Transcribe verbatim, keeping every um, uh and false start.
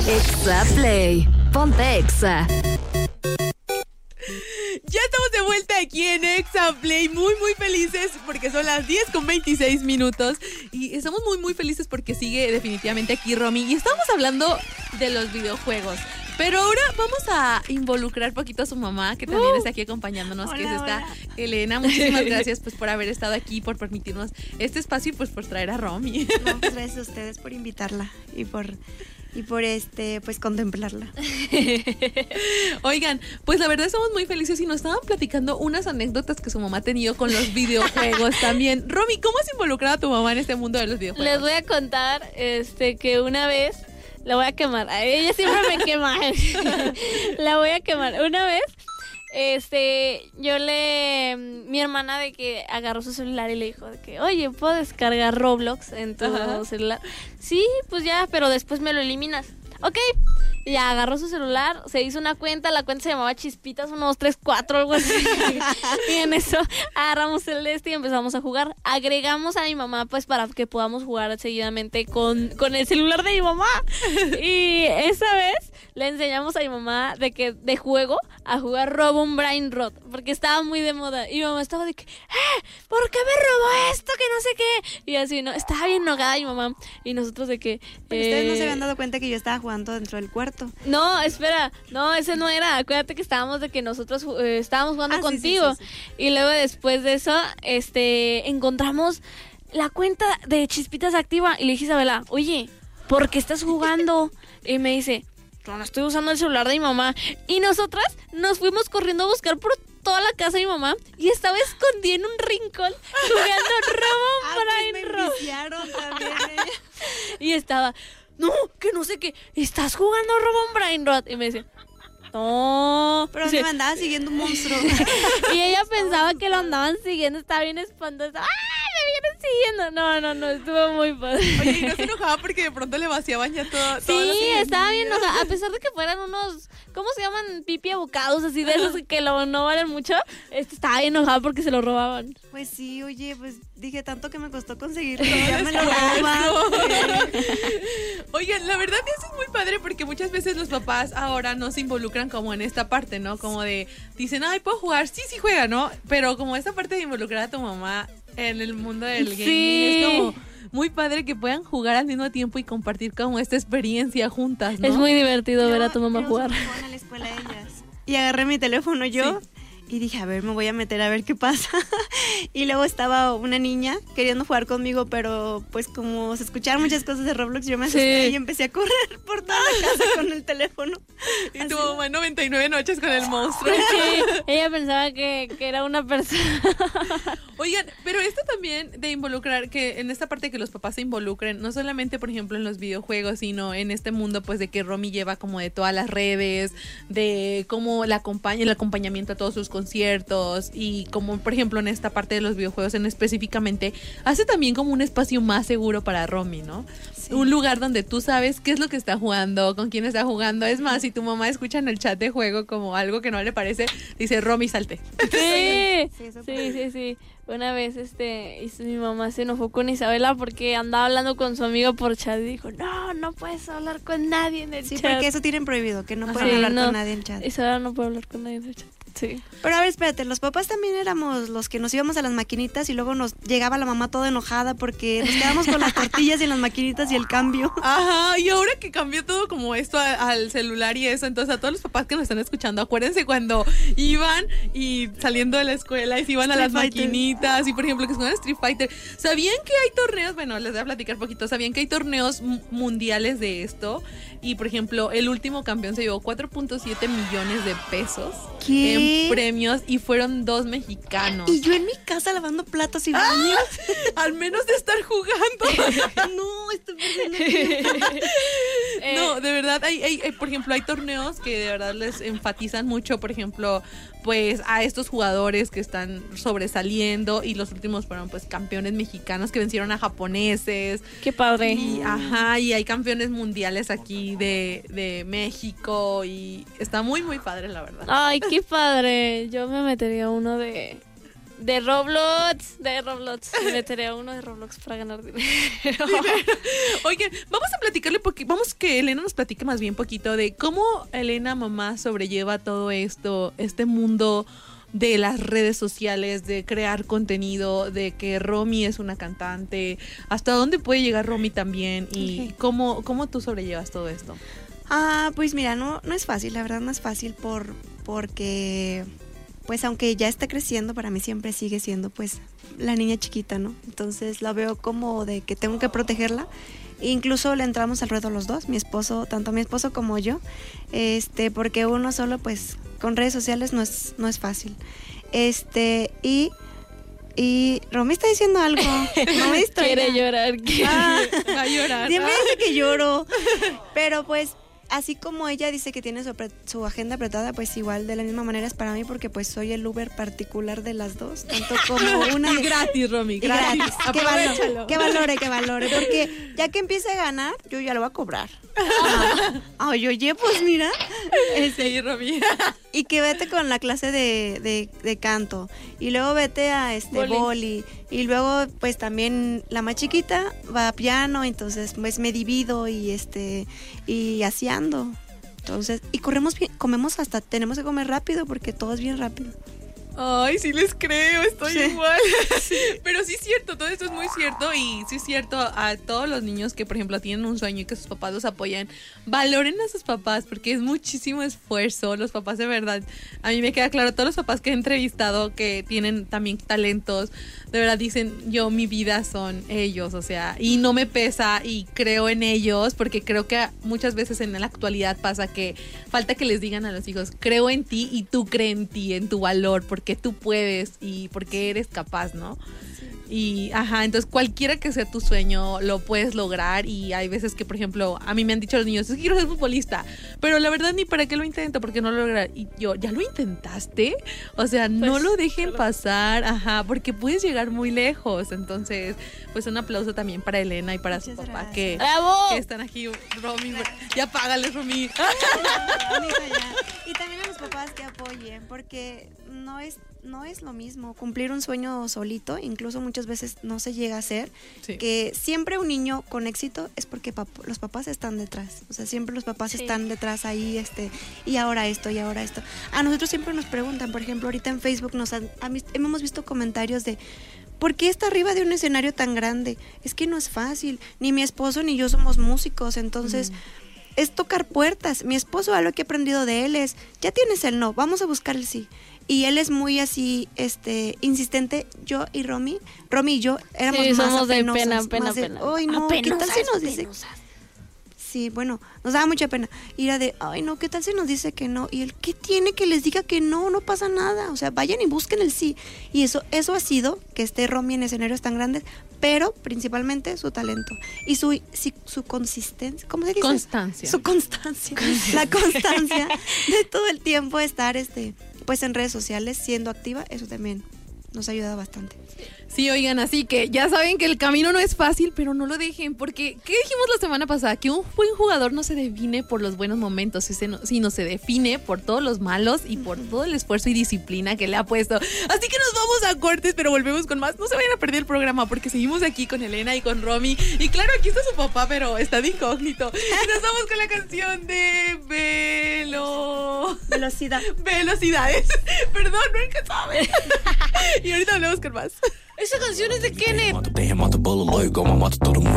Exa Play. Ponte Exa. Ya estamos de vuelta aquí en Exa Play, muy muy felices porque son las diez con veintiséis minutos y estamos muy muy felices porque sigue definitivamente aquí Romy y estamos hablando de los videojuegos. Pero ahora vamos a involucrar poquito a su mamá, que también uh, está aquí acompañándonos, hola, que es esta hola. Elena. Muchísimas gracias pues por haber estado aquí, por permitirnos este espacio y pues por traer a Romy. No, pues gracias a ustedes por invitarla y por... Y por este, pues contemplarla. Oigan, pues la verdad estamos muy felices y nos estaban platicando unas anécdotas que su mamá ha tenido con los videojuegos también. Romy, ¿cómo has involucrado a tu mamá en este mundo de los videojuegos? Les voy a contar este que una vez la voy a quemar. A ella siempre me quema. La voy a quemar. Una vez, este, yo le, mi hermana de que agarró su celular y le dijo de que, oye, ¿puedo descargar Roblox en tu Ajá. celular? Sí, pues ya, pero después me lo eliminas. Ok. Y ya agarró su celular, se hizo una cuenta, la cuenta se llamaba Chispitas uno, dos, tres, cuatro, algo así. Y en eso agarramos el este y empezamos a jugar. Agregamos a mi mamá pues para que podamos jugar seguidamente con, con el celular de mi mamá. Y esa vez le enseñamos a mi mamá de que de juego a jugar Robo un Brain Rot, porque estaba muy de moda. Y mi mamá estaba de que, ¡eh! ¿Por qué me robó esto? Que no sé qué. Y así, ¿no? Estaba bien enojada mi mamá. Y nosotros de que... Pero eh... ustedes no se habían dado cuenta que yo estaba jugando dentro del cuarto. No, espera, no, ese no era. Acuérdate que estábamos de que nosotros eh, estábamos jugando ah, contigo. Sí, sí, sí, sí. Y luego después de eso, este, encontramos la cuenta de Chispitas activa. Y le dije a Isabela, oye, ¿por qué estás jugando? Y me dice, no, no estoy usando el celular de mi mamá. Y nosotras nos fuimos corriendo a buscar por toda la casa de mi mamá y estaba escondida en un rincón jugando Robo Brain Rot. Y estaba, no, que no sé qué, estás jugando Robo Brain Rot. Y me decía, no. Pero sí. Me andaba siguiendo un monstruo. Y ella pensaba que lo andaban siguiendo, estaba bien espantosa. ¡Ah! Me vienen siguiendo. No, no, no, estuvo muy padre. Oye, ¿y no se enojaba porque de pronto le vaciaban ya todo? Sí, estaba bien enojada. A pesar de que fueran unos, ¿cómo se llaman? Pipi abocados, así de esos que lo, no valen mucho. Este, estaba bien enojada porque se lo robaban. Pues sí, oye, pues dije tanto que me costó conseguirlo. Ya me lo robaban. Oigan, la verdad eso es muy padre porque muchas veces los papás ahora no se involucran como en esta parte, ¿no? Como de, dicen, ay, ¿puedo jugar? Sí, sí juega, ¿no? Pero como esta parte de involucrar a tu mamá en el mundo del gaming sí. es como muy padre que puedan jugar al mismo tiempo y compartir como esta experiencia juntas, ¿no? Es muy divertido yo, ver a tu mamá yo jugar. A la escuela ellas. Y agarré mi teléfono yo. Sí. Y dije, a ver, me voy a meter a ver qué pasa. Y luego estaba una niña queriendo jugar conmigo, pero pues como se escucharon muchas cosas de Roblox, yo me asusté sí. y empecé a correr por toda la casa con el teléfono. Y así. Tu mamá noventa y nueve noches con el monstruo. Sí, ella pensaba que, que era una persona. Oigan, pero esto también de involucrar, que en esta parte que los papás se involucren, no solamente, por ejemplo, en los videojuegos, sino en este mundo, pues, de que Romy lleva como de todas las redes, de cómo la acompaña, el acompañamiento a todos sus conciertos y como por ejemplo en esta parte de los videojuegos en específicamente hace también como un espacio más seguro para Romy, ¿no? Sí. Un lugar donde tú sabes qué es lo que está jugando, con quién está jugando. Es más, si tu mamá escucha en el chat de juego como algo que no le parece, dice, Romy, salte. Sí, sí, sí, sí, sí. Una vez este mi mamá se enojó con Isabela porque andaba hablando con su amigo por chat y dijo, no, no puedes hablar con nadie en el sí, chat. Sí, porque eso tienen prohibido, que no pueden sí, hablar no, con nadie en el chat. Isabela no puede hablar con nadie en el chat. Sí. Pero a ver, espérate, los papás también éramos los que nos íbamos a las maquinitas y luego nos llegaba la mamá toda enojada porque nos quedamos con las tortillas y las maquinitas y el cambio. Ajá, y ahora que cambió todo como esto a, al celular y eso, entonces a todos los papás que nos están escuchando, acuérdense cuando iban y saliendo de la escuela y se iban Street a las Fighter. Maquinitas y por ejemplo que juegan Street Fighter. ¿Sabían que hay torneos? Bueno, les voy a platicar poquito. ¿Sabían que hay torneos mundiales de esto? Y por ejemplo, el último campeón se llevó cuatro punto siete millones de pesos. ¿Qué? En premios y fueron dos mexicanos. Y yo en mi casa lavando platos y baños. ¡Ah! Al menos de estar jugando. No, estoy perdiendo tiempo. No, de verdad, hay, hay, hay, por ejemplo, hay torneos que de verdad les enfatizan mucho, por ejemplo, pues a estos jugadores que están sobresaliendo y los últimos fueron pues campeones mexicanos que vencieron a japoneses. Qué padre. Y, ajá, y hay campeones mundiales aquí de, de México y está muy, muy padre, la verdad. Ay, qué padre. Yo me metería uno de De Roblox, de Roblox. Me meteré a uno de Roblox para ganar dinero. Oigan, vamos a platicarle porque vamos que Elena nos platique más bien poquito de cómo Elena, mamá, sobrelleva todo esto, este mundo de las redes sociales, de crear contenido, de que Romy es una cantante, hasta dónde puede llegar Romy también y Okay. cómo, cómo tú sobrellevas todo esto. Ah, pues mira, no, no es fácil, la verdad no es fácil por, porque, pues aunque ya esté creciendo, para mí siempre sigue siendo pues la niña chiquita, ¿no? Entonces la veo como de que tengo que protegerla. Incluso le entramos al ruedo los dos, mi esposo, tanto mi esposo como yo, este, porque uno solo pues con redes sociales no es, no es fácil. Este, y, y Romy está diciendo algo, no me distraiga. Quiere llorar. quiere- Ah, Va a llorar. siempre dice que lloro, pero pues así como ella dice que tiene su, apre- su agenda apretada, pues igual de la misma manera es para mí porque pues soy el Uber particular de las dos, tanto como una Y de- gratis, Romy, y gratis. gratis. Que, Aprovechalo. valo- que valore, que valore, porque ya que empiece a ganar, yo ya lo voy a cobrar. Ah, ay, oye, pues mira, este, Sí, Romy. y que vete con la clase de, de, de canto y luego vete a este Boli. boli y luego pues también la más chiquita va a piano, entonces pues me divido y este y así ando. Entonces, y corremos bien, comemos hasta, tenemos que comer rápido porque todo es bien rápido. Ay, sí les creo, estoy Sí. igual. Pero sí es cierto, todo esto es muy cierto y sí es cierto a todos los niños que, por ejemplo, tienen un sueño y que sus papás los apoyan, valoren a sus papás porque es muchísimo esfuerzo. Los papás de verdad, a mí me queda claro, todos los papás que he entrevistado que tienen también talentos, de verdad dicen, yo mi vida son ellos, o sea, y no me pesa y creo en ellos porque creo que muchas veces en la actualidad pasa que falta que les digan a los hijos, creo en ti y tú crees en ti, en tu valor, porque tú puedes y porque eres capaz, ¿no? Y, ajá, entonces cualquiera que sea tu sueño lo puedes lograr y hay veces que, por ejemplo, a mí me han dicho los niños, es que quiero ser futbolista, pero la verdad ni para qué lo intento porque no lo lograr. Y yo, ¿ya lo intentaste? O sea, no Pues, lo dejen claro. pasar, ajá, porque puedes llegar muy lejos. Entonces, pues un aplauso también para Elena y para su Muchas papá gracias. que, ¡Bravo! que están aquí, Romy, ya págale, Romy. Bonito ya. Y también a los papás que apoyen, porque no es, no es lo mismo cumplir un sueño solito, incluso muchas veces no se llega a hacer, Sí. que siempre un niño con éxito es porque pap- los papás están detrás, o sea, siempre los papás Sí. están detrás ahí, este, y ahora esto, y ahora esto. A nosotros siempre nos preguntan, por ejemplo, ahorita en Facebook nos han, han vis- hemos visto comentarios de ¿por qué está arriba de un escenario tan grande? Es que no es fácil, ni mi esposo ni yo somos músicos, entonces es tocar puertas. Mi esposo, algo que he aprendido de él es, ya tienes el no, vamos a buscar el sí. Y él es muy así, este, insistente. Yo y Romy, Romy y yo éramos Sí, más somos de apenosas, pena, pena, más de, pena. Ay, no, ¿qué tal si Apenosas, nos dice? apenosas. Sí, bueno, nos daba mucha pena. Y era de, ay, no, ¿qué tal si nos dice que no? Y él, ¿qué tiene que les diga que no? No pasa nada. O sea, vayan y busquen el sí. Y eso, eso ha sido que esté Romy en escenarios tan grandes, pero principalmente su talento. Y su, sí, su consistencia, ¿cómo se dice? Constancia. Su constancia. La constancia de todo el tiempo estar, este, pues en redes sociales, siendo activa, eso también nos ayuda bastante. Sí, oigan, así que ya saben que el camino no es fácil, pero no lo dejen, porque ¿qué dijimos la semana pasada? Que un buen jugador no se define por los buenos momentos, sino se define por todos los malos y por todo el esfuerzo y disciplina que le ha puesto. Así que nos vamos a cortes, pero volvemos con más. No se vayan a perder el programa, porque seguimos aquí con Elena y con Romy. Y claro, aquí está su papá, pero está de incógnito. Y nos vamos con la canción de Velo... Velocidad. Velocidades. Perdón, nunca sabe. Y ahorita hablamos con más. Esa canción es de Kenneth. Mata, te mata, bullet, go, mata todo mundo.